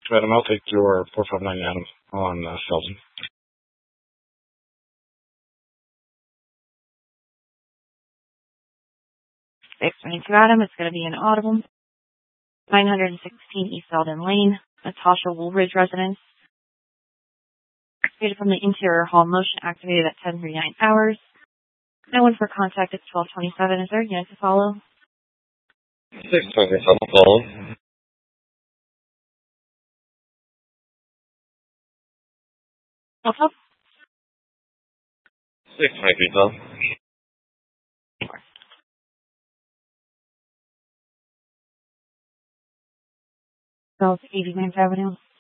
Madam, I'll take your 459 Adam on Selden. 622 Adam, it's going to be an audible. 916 East Selden Lane, Natasha Woolridge residence. Activated from the interior hall, motion activated at 10:39 hours. No one for contact at 12:27. Is there a unit to follow? 627 following. What's up? 623 Tom. South 89th Avenue.